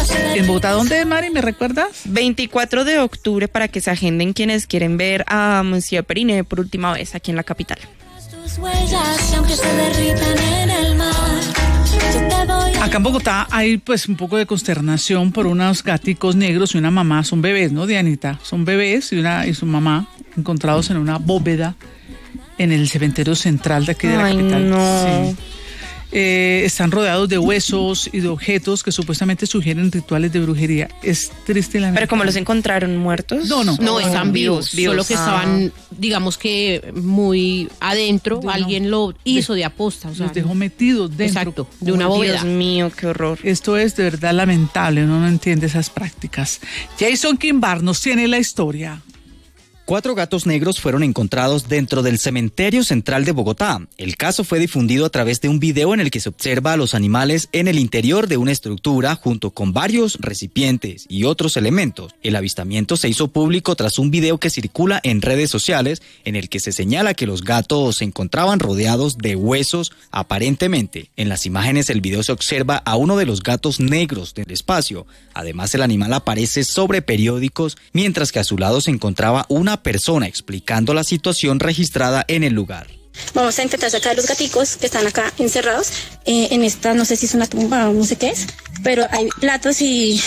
¿En Bogotá dónde, Mari? ¿Me recuerdas? 24 de octubre para que se agenden quienes quieren ver a Monsieur Periné por última vez aquí en la capital. Acá en Bogotá hay pues un poco de consternación por unos gaticos negros y una mamá, son bebés, ¿no, Dianita? Son bebés y su mamá encontrados en una bóveda en el cementerio central de aquí de la capital. No. Sí. Están rodeados de huesos y de objetos que supuestamente sugieren rituales de brujería. Es triste la. ¿Pero cómo los encontraron? ¿Muertos? No, están vivos. Solo que estaban, digamos que muy adentro. Alguien lo hizo de aposta. Los dejó metidos dentro. Exacto, de una bóveda. Dios mío, qué horror. Esto es de verdad lamentable, uno no entiende esas prácticas. Jason Kimbar nos tiene la historia. 4 gatos negros fueron encontrados dentro del cementerio central de Bogotá. El caso fue difundido a través de un video en el que se observa a los animales en el interior de una estructura junto con varios recipientes y otros elementos. El avistamiento se hizo público tras un video que circula en redes sociales en el que se señala que los gatos se encontraban rodeados de huesos aparentemente. En las imágenes el video se observa a uno de los gatos negros del espacio. Además el animal aparece sobre periódicos mientras que a su lado se encontraba una persona explicando la situación registrada en el lugar. Vamos a intentar sacar a los gaticos que están acá encerrados en esta, no sé si es una tumba o no sé qué es, pero hay platos y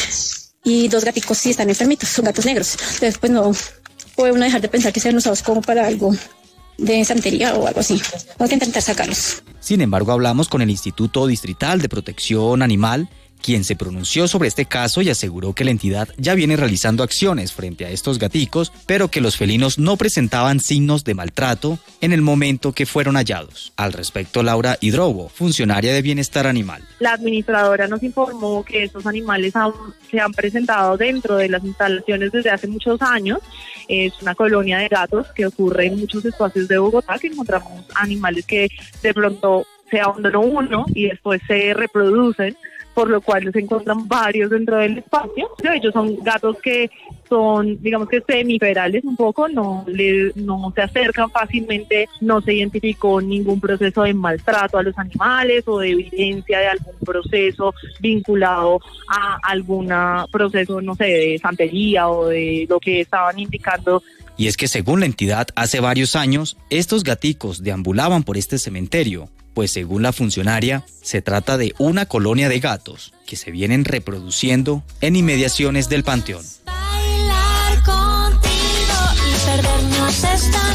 2 gaticos sí están enfermitos, son gatos negros. Entonces pues no puede uno dejar de pensar que sean usados como para algo de santería o algo así. Vamos a intentar sacarlos. Sin embargo, hablamos con el Instituto Distrital de Protección Animal, quien se pronunció sobre este caso y aseguró que la entidad ya viene realizando acciones frente a estos gaticos, pero que los felinos no presentaban signos de maltrato en el momento que fueron hallados. Al respecto, Laura Hidrobo, funcionaria de Bienestar Animal. La administradora nos informó que estos animales se han presentado dentro de las instalaciones desde hace muchos años. Es una colonia de gatos que ocurre en muchos espacios de Bogotá, que encontramos animales que de pronto se abandonó uno y después se reproducen, por lo cual se encuentran varios dentro del espacio. Ellos son gatos que son, digamos que semiferales un poco, no se acercan fácilmente, no se identificó ningún proceso de maltrato a los animales o de evidencia de algún proceso vinculado a algún proceso, no sé, de santería o de lo que estaban indicando. Y es que según la entidad, hace varios años, estos gaticos deambulaban por este cementerio, pues según la funcionaria, se trata de una colonia de gatos que se vienen reproduciendo en inmediaciones del panteón. Bailar contigo y perdernos esta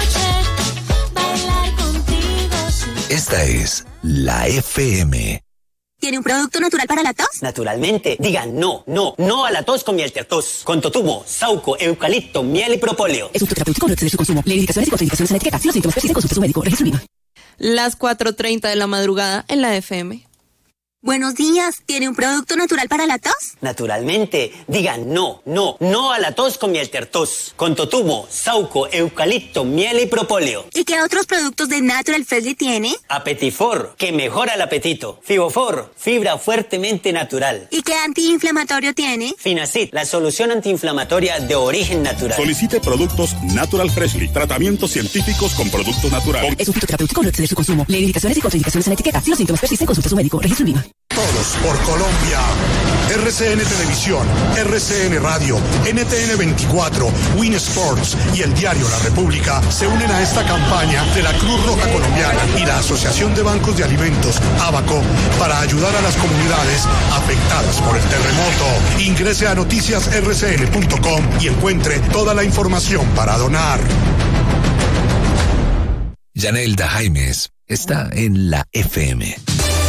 noche. Bailar contigo. Esta es la FM. ¿Tiene un producto natural para la tos? Naturalmente. Digan no a la tos con miel tertos. Con totumo, sauco, eucalipto, miel y propóleo. Es un terapéutico, no exceder su consumo. Leer indicaciones y contraindicaciones en la etiqueta. Si los síntomas persisten, consulte a su médico. Registro INVIMA. Las 4:30 de la madrugada en la FM. Buenos días. ¿Tiene un producto natural para la tos? Naturalmente. Digan no a la tos con miel tertos. Con totumo, sauco, eucalipto, miel y propóleo. ¿Y qué otros productos de Natural Freshly tiene? Apetifor, que mejora el apetito. Fibofor, fibra fuertemente natural. ¿Y qué antiinflamatorio tiene? Finacid, la solución antiinflamatoria de origen natural. Solicite productos Natural Freshly. Tratamientos científicos con productos naturales. Es un fitoterapéutico, no exceder su consumo. Leer indicaciones y contraindicaciones en la etiqueta. Si los síntomas persisten, consulte a su médico. Registro INVIMA. Todos por Colombia. RCN Televisión, RCN Radio, NTN 24, Win Sports y el diario La República se unen a esta campaña de la Cruz Roja Colombiana y la Asociación de Bancos de Alimentos, ABACO, para ayudar a las comunidades afectadas por el terremoto. Ingrese a noticiasrcn.com y encuentre toda la información para donar. Yanelda Jaimes está en la FM.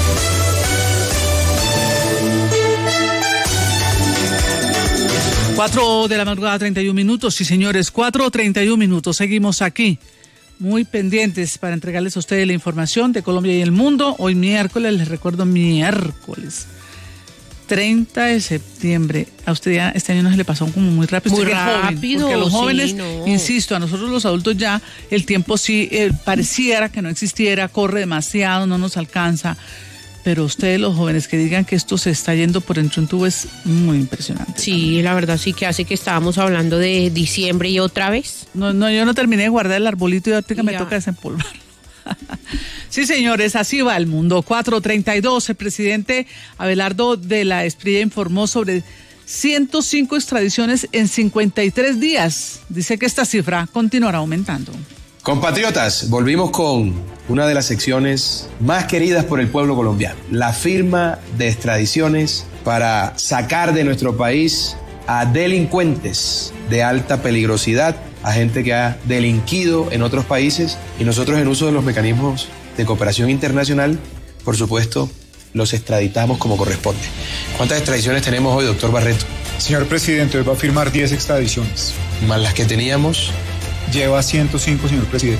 4 de la madrugada, 31 minutos. Sí, señores, 4:31 minutos. Seguimos aquí, muy pendientes para entregarles a ustedes la información de Colombia y el mundo. Hoy miércoles, les recuerdo, miércoles 30 de septiembre. A usted ya este año no se le pasó como muy rápido. Muy usted rápido, joven, porque a los jóvenes, sí, no. insisto, a nosotros los adultos ya el tiempo sí pareciera que no existiera, corre demasiado, no nos alcanza. Pero ustedes, los jóvenes, que digan que esto se está yendo por entre un tubo es muy impresionante. Sí, también. La verdad sí que hace que estábamos hablando de diciembre y otra vez. No, yo no terminé de guardar el arbolito y ahorita me toca desempolvar. Sí, señores, así va el mundo. 4:32, el presidente Abelardo de la Espriella informó sobre 105 extradiciones en 53 días. Dice que esta cifra continuará aumentando. Compatriotas, volvimos con una de las secciones más queridas por el pueblo colombiano, la firma de extradiciones para sacar de nuestro país a delincuentes de alta peligrosidad, a gente que ha delinquido en otros países, y nosotros, en uso de los mecanismos de cooperación internacional, por supuesto, los extraditamos como corresponde. ¿Cuántas extradiciones tenemos hoy, doctor Barreto? Señor presidente, hoy va a firmar 10 extradiciones. ¿Más las que teníamos? Lleva 105, señor presidente.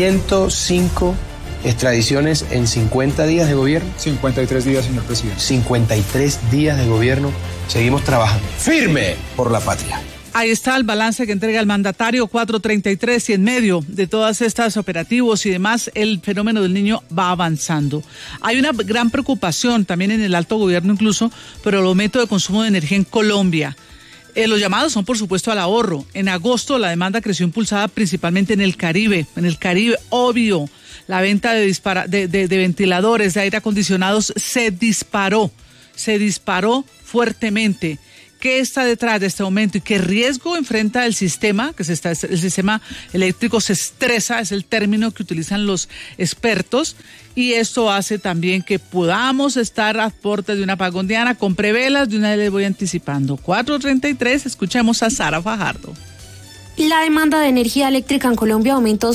105 extradiciones en 50 días de gobierno. 53 días, señor presidente. 53 días de gobierno. Seguimos trabajando firme por la patria. Ahí está el balance que entrega el mandatario, 4:33, y en medio de todas estas operativos y demás, el fenómeno del niño va avanzando. Hay una gran preocupación también en el alto gobierno incluso por el aumento de consumo de energía en Colombia. Los llamados son, por supuesto, al ahorro. En agosto la demanda creció impulsada principalmente en el Caribe. En el Caribe, obvio, la venta de ventiladores, de aire acondicionados se disparó fuertemente. ¿Qué está detrás de este aumento y qué riesgo enfrenta el sistema? El sistema eléctrico se estresa, es el término que utilizan los expertos, y esto hace también que podamos estar a puertas de una apagón. Diana, compré velas, de una vez les voy anticipando. 4:33, escuchemos a Sara Fajardo. La demanda de energía eléctrica en Colombia aumentó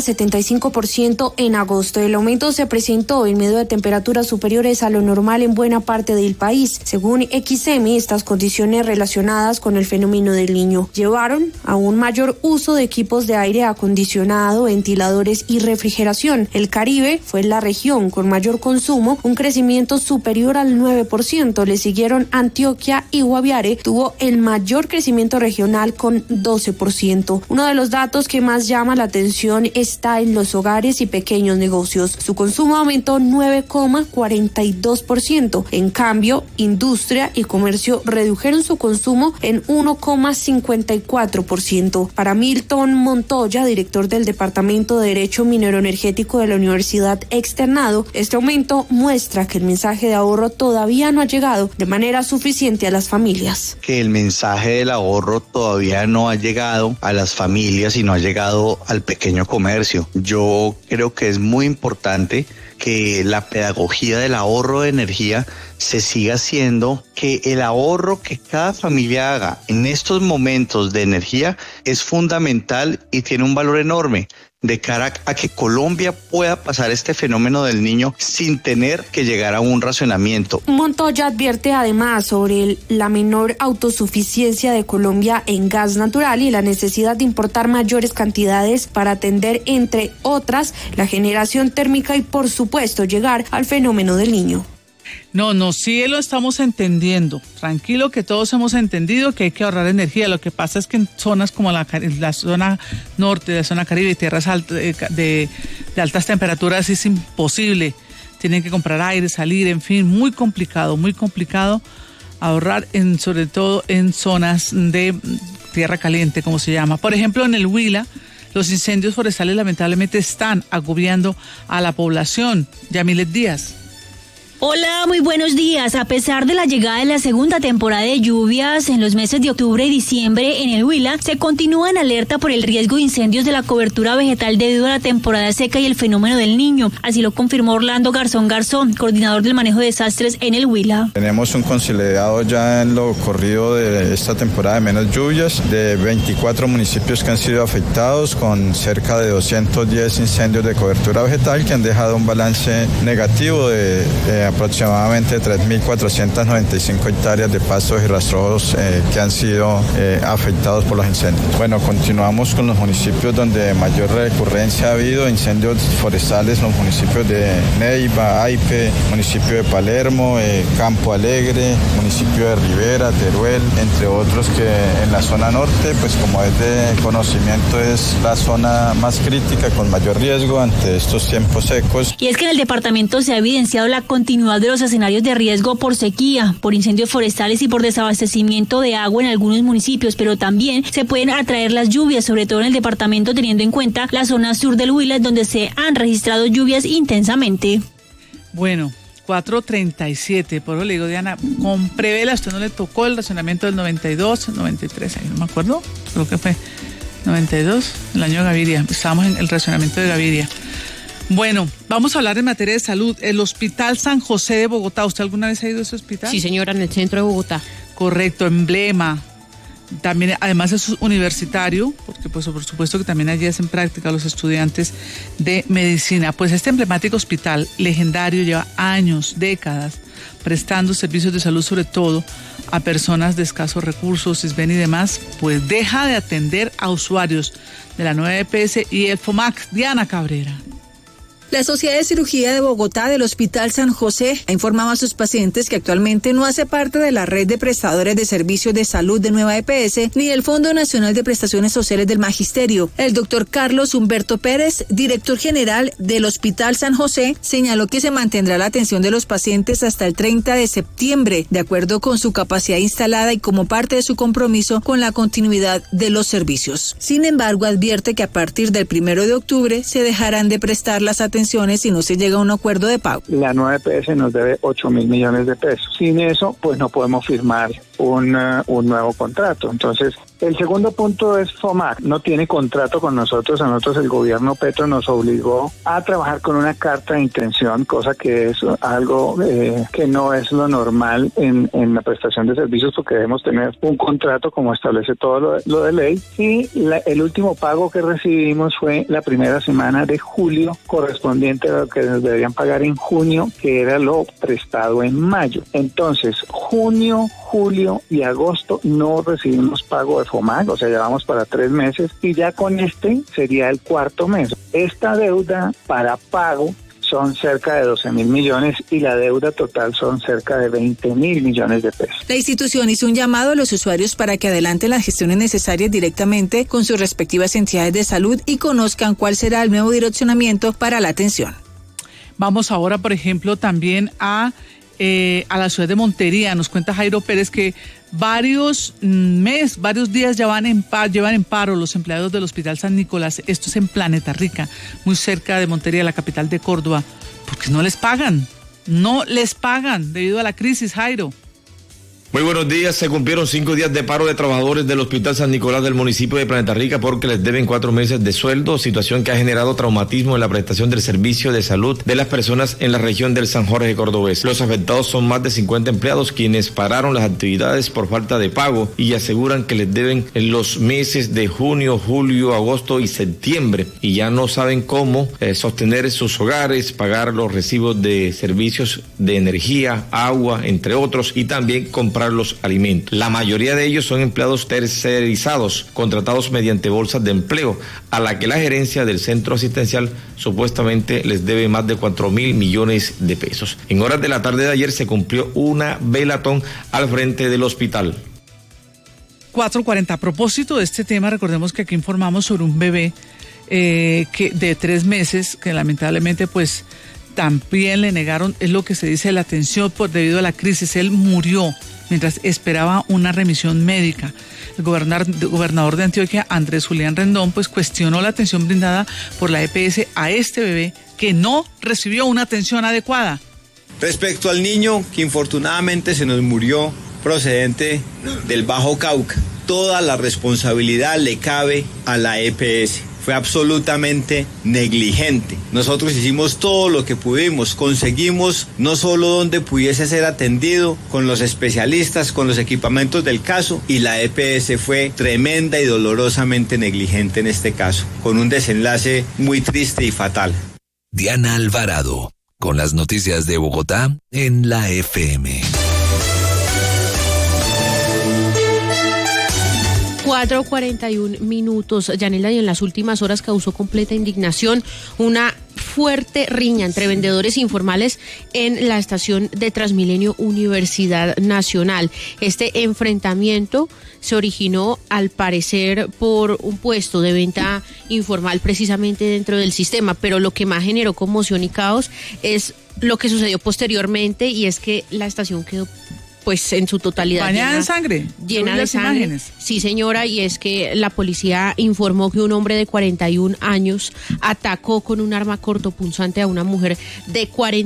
6,75% en agosto. El aumento se presentó en medio de temperaturas superiores a lo normal en buena parte del país. Según XM, estas condiciones relacionadas con el fenómeno del Niño llevaron a un mayor uso de equipos de aire acondicionado, ventiladores y refrigeración. El Caribe fue la región con mayor consumo, un crecimiento superior al 9%. Le siguieron Antioquia y Guaviare, tuvo el mayor crecimiento regional con 12%. Uno de los datos que más llama la atención está en los hogares y pequeños negocios. Su consumo aumentó 9,42%. En cambio, industria y comercio redujeron su consumo en 1,54%. Para Milton Montoya, director del Departamento de Derecho Minero-Energético de la Universidad Externado, este aumento muestra que el mensaje de ahorro todavía no ha llegado de manera suficiente a las familias. Que el mensaje del ahorro todavía no ha llegado a las familias y no ha llegado al pequeño comercio. Yo creo que es muy importante que la pedagogía del ahorro de energía se siga haciendo, que el ahorro que cada familia haga en estos momentos de energía es fundamental y tiene un valor enorme de cara a que Colombia pueda pasar este fenómeno del Niño sin tener que llegar a un racionamiento. Montoya advierte además sobre la menor autosuficiencia de Colombia en gas natural y la necesidad de importar mayores cantidades para atender, entre otras, la generación térmica y, por supuesto, llegar al fenómeno del Niño. No, sí lo estamos entendiendo. Tranquilo, que todos hemos entendido que hay que ahorrar energía. Lo que pasa es que en zonas como la zona norte, la zona Caribe y tierras de altas temperaturas es imposible. Tienen que comprar aire, salir, en fin, muy complicado ahorrar, sobre todo en zonas de tierra caliente, como se llama. Por ejemplo, en el Huila, los incendios forestales lamentablemente están agobiando a la población. Yamilet Díaz. Hola, muy buenos días. A pesar de la llegada de la segunda temporada de lluvias en los meses de octubre y diciembre en el Huila, se continúa en alerta por el riesgo de incendios de la cobertura vegetal debido a la temporada seca y el fenómeno del Niño. Así lo confirmó Orlando Garzón, coordinador del manejo de desastres en el Huila. Tenemos un consolidado ya en lo corrido de esta temporada de menos lluvias, de 24 municipios que han sido afectados con cerca de 210 incendios de cobertura vegetal que han dejado un balance negativo de aproximadamente 3.495 hectáreas de pastos y rastrojos que han sido afectados por los incendios. Bueno, continuamos con los municipios donde mayor recurrencia ha habido incendios forestales, los municipios de Neiva, Aipe, municipio de Palermo, Campo Alegre, municipio de Rivera, Teruel, entre otros, que en la zona norte, pues como es de conocimiento, es la zona más crítica con mayor riesgo ante estos tiempos secos. Y es que en el departamento se ha evidenciado la continuidad continuidad de los escenarios de riesgo por sequía, por incendios forestales y por desabastecimiento de agua en algunos municipios, pero también se pueden atraer las lluvias, sobre todo en el departamento, teniendo en cuenta la zona sur del Huila, donde se han registrado lluvias intensamente. Bueno, 4:37, por eso le digo, Diana, con Prevela, ¿usted no le tocó el racionamiento del 92, 93, no me acuerdo, creo que fue 92, el año de Gaviria, estábamos en el racionamiento de Gaviria. Bueno, vamos a hablar en materia de salud. El Hospital San José de Bogotá, ¿usted alguna vez ha ido a ese hospital? Sí, señora, en el centro de Bogotá. Correcto, emblema. También, además es universitario, porque pues por supuesto que también allí hacen práctica los estudiantes de medicina. Pues este emblemático hospital legendario lleva años, décadas, prestando servicios de salud sobre todo a personas de escasos recursos, CISBEN y demás, pues deja de atender a usuarios de la nueva EPS y el FOMAC. Diana Cabrera. La Sociedad de Cirugía de Bogotá del Hospital San José ha informado a sus pacientes que actualmente no hace parte de la red de prestadores de servicios de salud de Nueva EPS ni del Fondo Nacional de Prestaciones Sociales del Magisterio. El doctor Carlos Humberto Pérez, director general del Hospital San José, señaló que se mantendrá la atención de los pacientes hasta el 30 de septiembre, de acuerdo con su capacidad instalada y como parte de su compromiso con la continuidad de los servicios. Sin embargo, advierte que a partir del 1 de octubre se dejarán de prestar las atenciones si no se llega a un acuerdo de pago. La nueva EPS nos debe 8.000 millones de pesos. Sin eso, pues no podemos firmar un nuevo contrato. Entonces, el segundo punto es FOMAC. No tiene contrato con nosotros. A nosotros el gobierno Petro nos obligó a trabajar con una carta de intención, cosa que es algo que no es lo normal en la prestación de servicios, porque debemos tener un contrato como establece todo lo de ley. Y el último pago que recibimos fue la primera semana de julio, correspondiente a lo que nos deberían pagar en junio, que era lo prestado en mayo. Entonces, junio, julio y agosto no recibimos pago de FOMAC, o sea, llevamos para 3 meses y ya con este sería el 4º mes. Esta deuda para pago son cerca de 12.000 millones y la deuda total son cerca de 20.000 millones de pesos. La institución hizo un llamado a los usuarios para que adelanten las gestiones necesarias directamente con sus respectivas entidades de salud y conozcan cuál será el nuevo direccionamiento para la atención. Vamos ahora, por ejemplo, también a la ciudad de Montería. Nos cuenta Jairo Pérez que varios días llevan en paro los empleados del Hospital San Nicolás. Esto es en Planeta Rica, muy cerca de Montería, la capital de Córdoba, porque no les pagan debido a la crisis, Jairo. Muy buenos días. Se cumplieron 5 días de paro de trabajadores del Hospital San Nicolás del municipio de Planeta Rica porque les deben 4 meses de sueldo, situación que ha generado traumatismo en la prestación del servicio de salud de las personas en la región del San Jorge Cordobés. Los afectados son más de 50 empleados quienes pararon las actividades por falta de pago y aseguran que les deben en los meses de junio, julio, agosto y septiembre y ya no saben cómo sostener sus hogares, pagar los recibos de servicios de energía, agua, entre otros, y también comprar los alimentos. La mayoría de ellos son empleados tercerizados, contratados mediante bolsas de empleo, a la que la gerencia del centro asistencial supuestamente les debe más de 4.000 millones de pesos. En horas de la tarde de ayer se cumplió una velatón al frente del hospital. 4:40. A propósito de este tema, recordemos que aquí informamos sobre un bebé que de 3 meses, que lamentablemente pues también le negaron, es lo que se dice, la atención debido a la crisis. Él murió mientras esperaba una remisión médica. El gobernador de Antioquia, Andrés Julián Rendón, pues cuestionó la atención brindada por la EPS a este bebé que no recibió una atención adecuada. Respecto al niño que infortunadamente se nos murió procedente del Bajo Cauca, toda la responsabilidad le cabe a la EPS. Fue absolutamente negligente. Nosotros hicimos todo lo que pudimos, conseguimos no solo donde pudiese ser atendido, con los especialistas, con los equipamientos del caso, y la EPS fue tremenda y dolorosamente negligente en este caso, con un desenlace muy triste y fatal. Diana Alvarado, con las noticias de Bogotá en la FM. 4:41. Yanela, y en las últimas horas causó completa indignación una fuerte riña entre vendedores informales en la estación de Transmilenio Universidad Nacional. Este enfrentamiento se originó, al parecer, por un puesto de venta informal precisamente dentro del sistema, pero lo que más generó conmoción y caos es lo que sucedió posteriormente, y es que la estación quedó pues en su totalidad bañada en sangre, llena de sangre. Imágenes. Sí, señora, y es que la policía informó que un hombre de 41 años atacó con un arma cortopunzante a una mujer de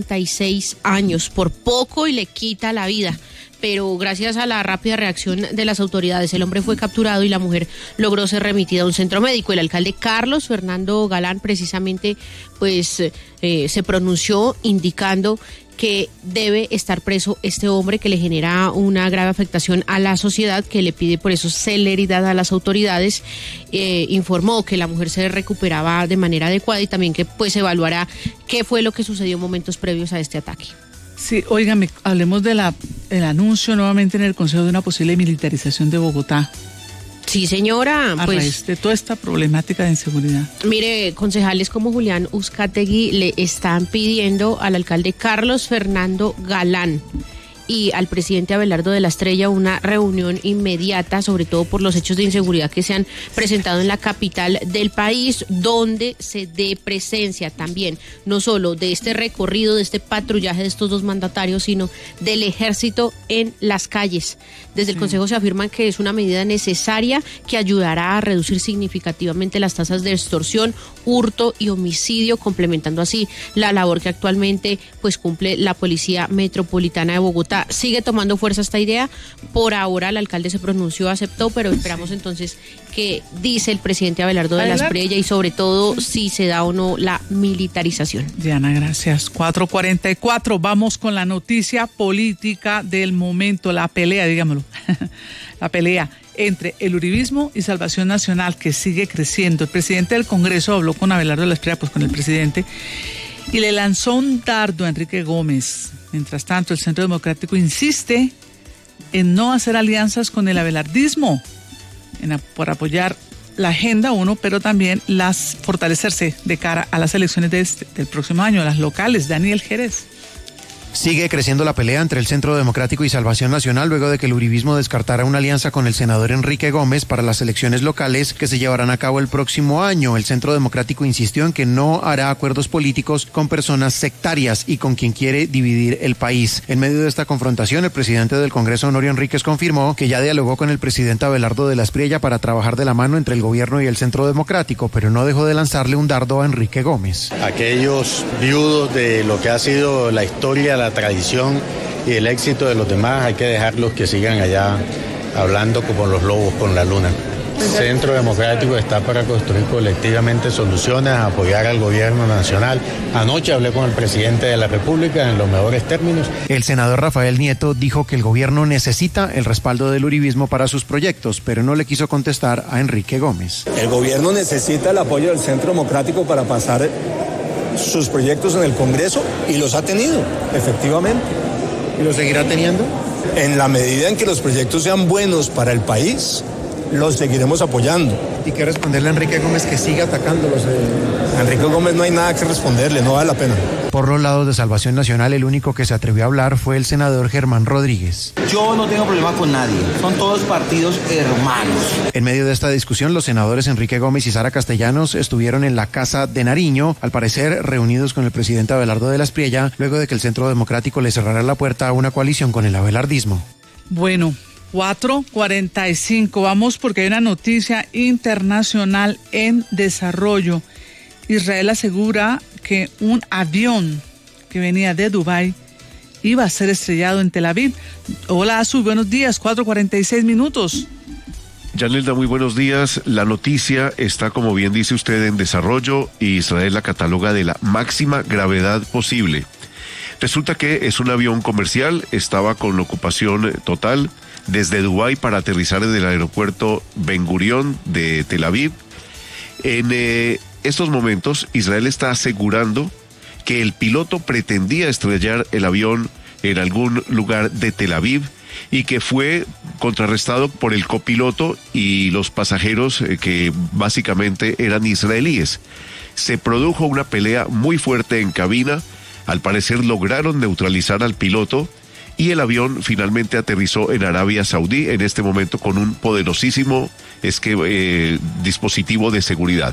46 años, por poco y le quita la vida. Pero gracias a la rápida reacción de las autoridades, el hombre fue capturado y la mujer logró ser remitida a un centro médico. El alcalde Carlos Fernando Galán precisamente pues se pronunció indicando que debe estar preso este hombre, que le genera una grave afectación a la sociedad, que le pide por eso celeridad a las autoridades. Informó que la mujer se recuperaba de manera adecuada y también que pues evaluará qué fue lo que sucedió momentos previos a este ataque. Sí, óigame, hablemos del anuncio nuevamente en el Consejo de una posible militarización de Bogotá. Sí, señora. A raíz de toda esta problemática de inseguridad. Mire, concejales como Julián Uzcategui le están pidiendo al alcalde Carlos Fernando Galán y al presidente Abelardo de la Estrella una reunión inmediata, sobre todo por los hechos de inseguridad que se han presentado en la capital del país, donde se dé presencia también, no solo de este recorrido, de este patrullaje de estos dos mandatarios, sino del ejército en las calles. Desde el Consejo se afirman que es una medida necesaria que ayudará a reducir significativamente las tasas de extorsión, hurto y homicidio, complementando así la labor que actualmente pues cumple la Policía Metropolitana de Bogotá. Sigue tomando fuerza esta idea. Por ahora el alcalde se pronunció, aceptó, pero esperamos entonces qué dice el presidente Abelardo de la Espriella y sobre todo si se da o no la militarización. Diana, gracias. 4:44, vamos con la noticia política del momento, la pelea, digámoslo, la pelea entre el uribismo y Salvación Nacional, que sigue creciendo. El presidente del Congreso habló con Abelardo de la Espriella, pues con el presidente, y le lanzó un dardo a Enrique Gómez. Mientras tanto, el Centro Democrático insiste en no hacer alianzas con el abelardismo, por apoyar la Agenda 1, pero también fortalecerse de cara a las elecciones del próximo año, las locales. Daniel Jerez. Sigue creciendo la pelea entre el Centro Democrático y Salvación Nacional luego de que el uribismo descartara una alianza con el senador Enrique Gómez para las elecciones locales que se llevarán a cabo el próximo año. El Centro Democrático insistió en que no hará acuerdos políticos con personas sectarias y con quien quiere dividir el país. En medio de esta confrontación, el presidente del Congreso, Honorio Enríquez, confirmó que ya dialogó con el presidente Abelardo de la Espriella para trabajar de la mano entre el gobierno y el Centro Democrático, pero no dejó de lanzarle un dardo a Enrique Gómez. Aquellos viudos de lo que ha sido la historia, la tradición y el éxito de los demás, hay que dejarlos que sigan allá hablando como los lobos con la luna. El Centro Democrático está para construir colectivamente soluciones, apoyar al gobierno nacional. Anoche hablé con el presidente de la República en los mejores términos. El senador Rafael Nieto dijo que el gobierno necesita el respaldo del uribismo para sus proyectos, pero no le quiso contestar a Enrique Gómez. El gobierno necesita el apoyo del Centro Democrático para pasar sus proyectos en el Congreso y los ha tenido, efectivamente. ¿Y los seguirá teniendo? En la medida en que los proyectos sean buenos para el país, los seguiremos apoyando. ¿Y qué responderle a Enrique Gómez que sigue atacándolos? A Enrique Gómez no hay nada que responderle, no vale la pena. Por los lados de Salvación Nacional, el único que se atrevió a hablar fue el senador Germán Rodríguez. Yo no tengo problema con nadie, son todos partidos hermanos. En medio de esta discusión, los senadores Enrique Gómez y Sara Castellanos estuvieron en la Casa de Nariño, al parecer reunidos con el presidente Abelardo de la Espriella, luego de que el Centro Democrático le cerrara la puerta a una coalición con el abelardismo. Bueno, 4:45, vamos porque hay una noticia internacional en desarrollo. Israel asegura que un avión que venía de Dubái iba a ser estrellado en Tel Aviv. Hola, Azu, buenos días, 4:46. Yanelda, muy buenos días. La noticia está, como bien dice usted, en desarrollo y Israel la cataloga de la máxima gravedad posible. Resulta que es un avión comercial, estaba con ocupación total desde Dubái para aterrizar en el aeropuerto Ben Gurión de Tel Aviv. En estos momentos, Israel está asegurando que el piloto pretendía estrellar el avión en algún lugar de Tel Aviv y que fue contrarrestado por el copiloto y los pasajeros que básicamente eran israelíes. Se produjo una pelea muy fuerte en cabina, al parecer lograron neutralizar al piloto y el avión finalmente aterrizó en Arabia Saudí, en este momento con un poderosísimo dispositivo de seguridad.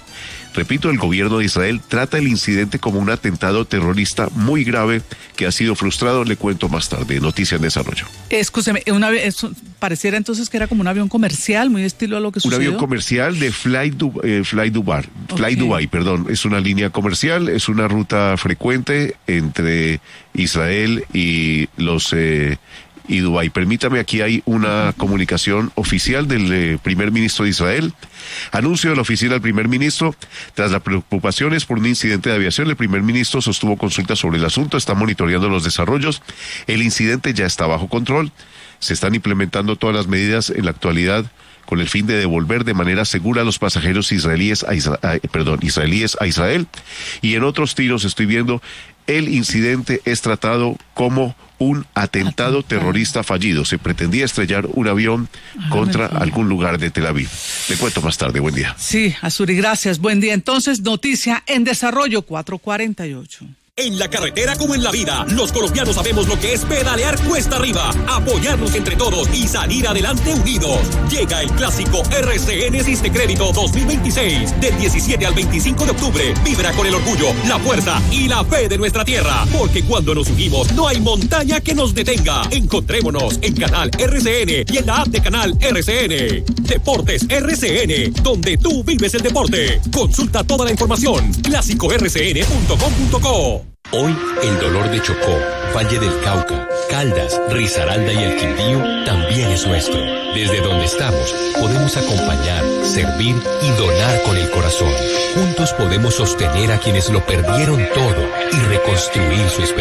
Repito, el gobierno de Israel trata el incidente como un atentado terrorista muy grave que ha sido frustrado. Le cuento más tarde. Noticia en desarrollo. Escúcheme, pareciera entonces que era como un avión comercial, muy estilo a lo que sucedió. Un avión comercial de Fly Dubai, perdón. Es una línea comercial, es una ruta frecuente entre Israel y y Dubái. Permítame, aquí hay una comunicación oficial del primer ministro de Israel. Anuncio de la oficina del primer ministro. Tras las preocupaciones por un incidente de aviación, el primer ministro sostuvo consultas sobre el asunto, está monitoreando los desarrollos. El incidente ya está bajo control. Se están implementando todas las medidas en la actualidad con el fin de devolver de manera segura a los pasajeros israelíes a Israel. Y en otros tiros estoy viendo, el incidente es tratado como un atentado terrorista fallido. Se pretendía estrellar un avión contra algún lugar de Tel Aviv. Le cuento más tarde. Buen día. Sí, Azuri, gracias. Buen día. Entonces, noticia en desarrollo, 4:48. En la carretera como en la vida, los colombianos sabemos lo que es pedalear cuesta arriba, apoyarnos entre todos y salir adelante unidos. Llega el clásico RCN Sistecrédito 2026. Del 17 al 25 de octubre, vibra con el orgullo, la fuerza y la fe de nuestra tierra. Porque cuando nos unimos, no hay montaña que nos detenga. Encontrémonos en Canal RCN y en la app de Canal RCN. Deportes RCN, donde tú vives el deporte. Consulta toda la información. clásicorcn.com.co. Hoy el dolor de Chocó, Valle del Cauca, Caldas, Risaralda y el Quindío también es nuestro. Desde donde estamos podemos acompañar, servir y donar con el corazón. Juntos podemos sostener a quienes lo perdieron todo y reconstruir su esperanza.